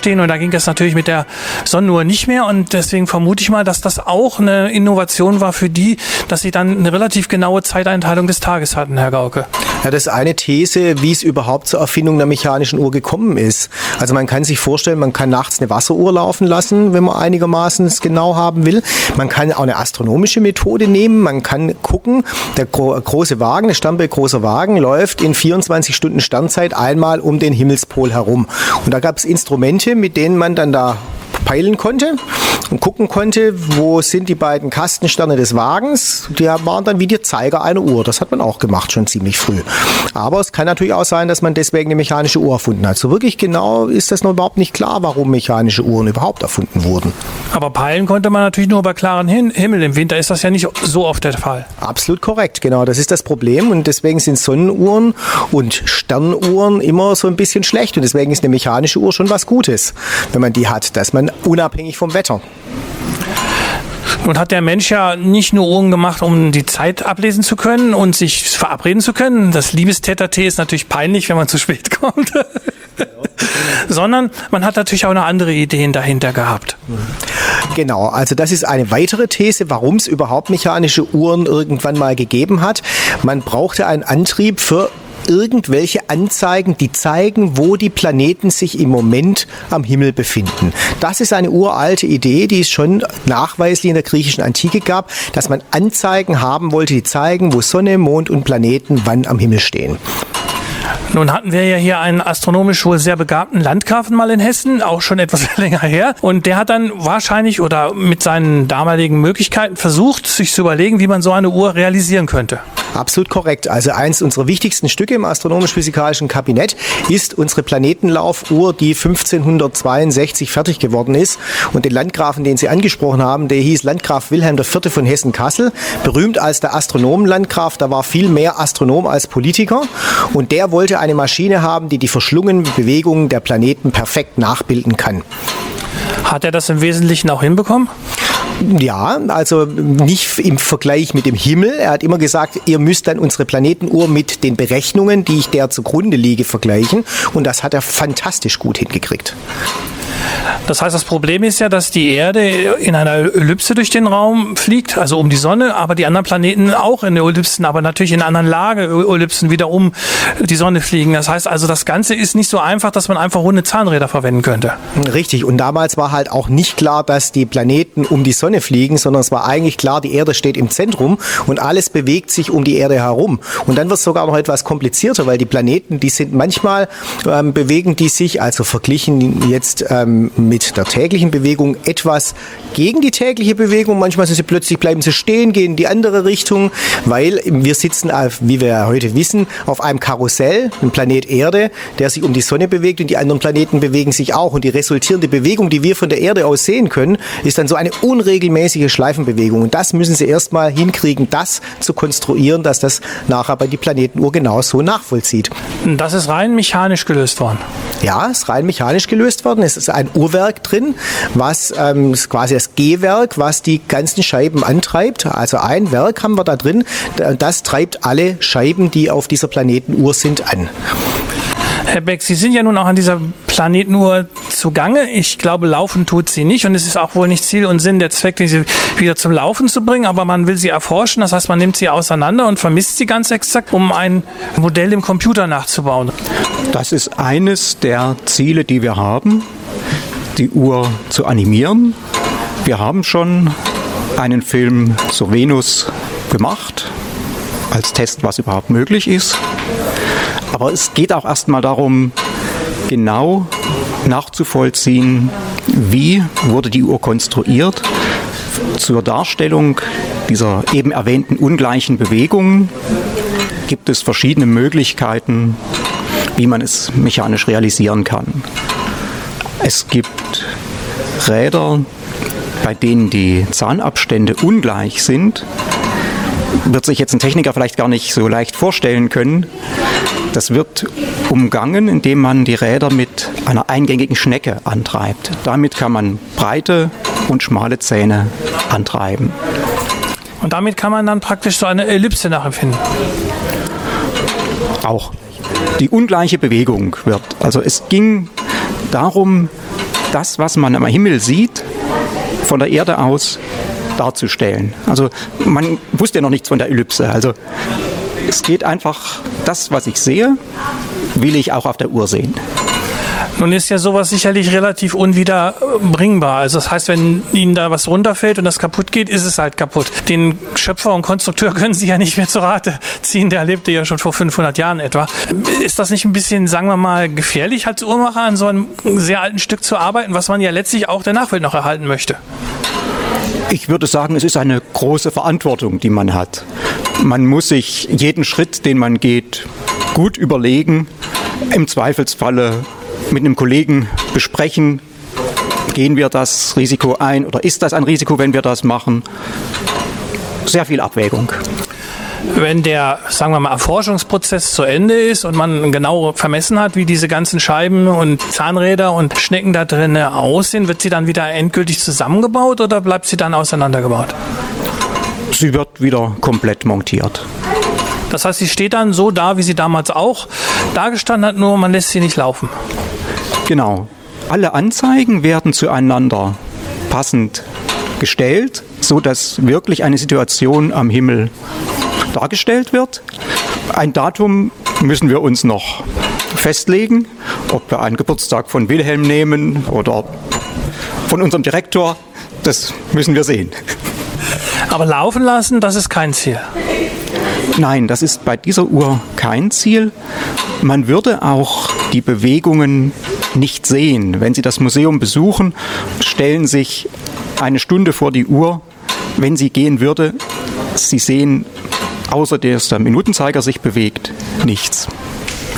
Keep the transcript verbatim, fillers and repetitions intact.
stehen und da ging das natürlich mit der Sonnenuhr nicht mehr und deswegen vermute ich mal, dass das auch eine Innovation war für die, dass sie dann eine relativ genaue Zeiteinteilung des Tages hatten, Herr Gauke. Ja, das ist eine These, wie es überhaupt zur Erfindung der mechanischen Uhr gekommen ist. Also man kann sich vorstellen, man kann nachts eine Wasseruhr laufen lassen, wenn man einigermaßen es genau haben will. Man kann auch eine astronomische Methode nehmen. Man kann gucken, der gro- große Wagen, der Sternbild großer Wagen läuft in vierundzwanzig Stunden Sternzeit einmal um den Himmelspol herum. Und da gab es Instrumente, mit denen man dann da peilen konnte und gucken konnte, wo sind die beiden Kastensterne des Wagens. Die waren dann wie die Zeiger einer Uhr. Das hat man auch gemacht, schon ziemlich früh. Aber es kann natürlich auch sein, dass man deswegen eine mechanische Uhr erfunden hat. So wirklich genau ist das noch überhaupt nicht klar, warum mechanische Uhren überhaupt erfunden wurden. Aber peilen konnte man natürlich nur bei klaren Hin- Himmel. Im Winter ist das ja nicht so oft der Fall. Absolut korrekt, genau. Das ist das Problem und deswegen sind Sonnenuhren und Sternuhren immer so ein bisschen schlecht und deswegen ist eine mechanische Uhr schon was Gutes, wenn man die hat, dass man unabhängig vom Wetter. Nun hat der Mensch ja nicht nur Uhren gemacht, um die Zeit ablesen zu können und sich verabreden zu können. Das Liebestäter-Tee ist natürlich peinlich, wenn man zu spät kommt. Sondern man hat natürlich auch noch andere Ideen dahinter gehabt. Genau, also das ist eine weitere These, warum es überhaupt mechanische Uhren irgendwann mal gegeben hat. Man brauchte einen Antrieb für irgendwelche Anzeigen, die zeigen, wo die Planeten sich im Moment am Himmel befinden. Das ist eine uralte Idee, die es schon nachweislich in der griechischen Antike gab, dass man Anzeigen haben wollte, die zeigen, wo Sonne, Mond und Planeten wann am Himmel stehen. Nun hatten wir ja hier einen astronomisch wohl sehr begabten Landgrafen mal in Hessen, auch schon etwas länger her. Und der hat dann wahrscheinlich oder mit seinen damaligen Möglichkeiten versucht, sich zu überlegen, wie man so eine Uhr realisieren könnte. Absolut korrekt. Also eins unserer wichtigsten Stücke im astronomisch-physikalischen Kabinett ist unsere Planetenlaufuhr, die fünfzehnhundertzweiundsechzig fertig geworden ist. Und den Landgrafen, den Sie angesprochen haben, der hieß Landgraf Wilhelm der Vierte von Hessen-Kassel. Berühmt als der Astronomen-Landgraf, da war viel mehr Astronom als Politiker. Und der wollte eine Maschine haben, die die verschlungenen Bewegungen der Planeten perfekt nachbilden kann. Hat er das im Wesentlichen auch hinbekommen? Ja, also nicht im Vergleich mit dem Himmel. Er hat immer gesagt, ihr müsst dann unsere Planetenuhr mit den Berechnungen, die ich der zugrunde liege, vergleichen. Und das hat er fantastisch gut hingekriegt. Das heißt, das Problem ist ja, dass die Erde in einer Ellipse durch den Raum fliegt, also um die Sonne, aber die anderen Planeten auch in Ellipsen, aber natürlich in einer anderen Lage Ellipsen wieder um die Sonne fliegen. Das heißt also, das Ganze ist nicht so einfach, dass man einfach runde Zahnräder verwenden könnte. Richtig. Und damals war halt auch nicht klar, dass die Planeten um die Sonne fliegen, sondern es war eigentlich klar, die Erde steht im Zentrum und alles bewegt sich um die Erde herum. Und dann wird es sogar noch etwas komplizierter, weil die Planeten, die sind manchmal, ähm, bewegen die sich, also verglichen jetzt ähm, mit der täglichen Bewegung, etwas gegen die tägliche Bewegung. Manchmal sind sie plötzlich, bleiben sie stehen, gehen in die andere Richtung, weil wir sitzen, wie wir ja heute wissen, auf einem Karussell, einem Planet Erde, der sich um die Sonne bewegt und die anderen Planeten bewegen sich auch. Und die resultierende Bewegung, die wir von der Erde aus sehen können, ist dann so eine unregelmäßige Schleifenbewegung. Und das müssen sie erstmal hinkriegen, das zu konstruieren, dass das nachher bei die Planetenuhr genauso nachvollzieht. Das ist rein mechanisch gelöst worden? Ja, es ist rein mechanisch gelöst worden. Es ist ein Uhrwerk drin, was ähm, ist quasi das G-Werk, was die ganzen Scheiben antreibt. Also ein Werk haben wir da drin, das treibt alle Scheiben, die auf dieser Planetenuhr sind, an. Herr Beck, Sie sind ja nun auch an dieser Planetenuhr zugange. Ich glaube, laufen tut sie nicht und es ist auch wohl nicht Ziel und Sinn der Zweck, sie wieder zum Laufen zu bringen, aber man will sie erforschen. Das heißt, man nimmt sie auseinander und vermisst sie ganz exakt, um ein Modell im Computer nachzubauen. Das ist eines der Ziele, die wir haben, die Uhr zu animieren. Wir haben schon einen Film zur Venus gemacht, als Test, was überhaupt möglich ist. Aber es geht auch erstmal darum, genau nachzuvollziehen, wie wurde die Uhr konstruiert zur Darstellung dieser eben erwähnten ungleichen Bewegungen. Gibt es verschiedene Möglichkeiten, wie man es mechanisch realisieren kann. Es gibt Räder, bei denen die Zahnabstände ungleich sind. Wird sich jetzt ein Techniker vielleicht gar nicht so leicht vorstellen können. Das wird umgangen, indem man die Räder mit einer eingängigen Schnecke antreibt. Damit kann man breite und schmale Zähne antreiben. Und damit kann man dann praktisch so eine Ellipse nachempfinden? Auch die ungleiche Bewegung wird. Also es ging darum, das, was man am Himmel sieht, von der Erde aus darzustellen. Also man wusste ja noch nichts von der Ellipse. Also es geht einfach, das, was ich sehe, will ich auch auf der Uhr sehen. Nun ist ja sowas sicherlich relativ unwiederbringbar. Also das heißt, wenn Ihnen da was runterfällt und das kaputt geht, ist es halt kaputt. Den Schöpfer und Konstrukteur können Sie ja nicht mehr zu Rate ziehen. Der lebte ja schon vor fünfhundert Jahren etwa. Ist das nicht ein bisschen, sagen wir mal, gefährlich als Uhrmacher an so einem sehr alten Stück zu arbeiten, was man ja letztlich auch der Nachwelt noch erhalten möchte? Ich würde sagen, es ist eine große Verantwortung, die man hat. Man muss sich jeden Schritt, den man geht, gut überlegen, im Zweifelsfalle mit einem Kollegen besprechen, gehen wir das Risiko ein oder ist das ein Risiko, wenn wir das machen? Sehr viel Abwägung. Wenn der, sagen wir mal, Erforschungsprozess zu Ende ist und man genau vermessen hat, wie diese ganzen Scheiben und Zahnräder und Schnecken da drin aussehen, wird sie dann wieder endgültig zusammengebaut oder bleibt sie dann auseinandergebaut? Sie wird wieder komplett montiert. Das heißt, sie steht dann so da, wie sie damals auch dagestanden hat, nur man lässt sie nicht laufen. Genau. Alle Anzeigen werden zueinander passend gestellt, sodass wirklich eine Situation am Himmel dargestellt wird. Ein Datum müssen wir uns noch festlegen, ob wir einen Geburtstag von Wilhelm nehmen oder von unserem Direktor, das müssen wir sehen. Aber laufen lassen, das ist kein Ziel. Nein, das ist bei dieser Uhr kein Ziel. Man würde auch die Bewegungen nicht sehen. Wenn Sie das Museum besuchen, stellen sich eine Stunde vor die Uhr. Wenn sie gehen würde, Sie sehen, außer dass der Minutenzeiger sich bewegt, nichts.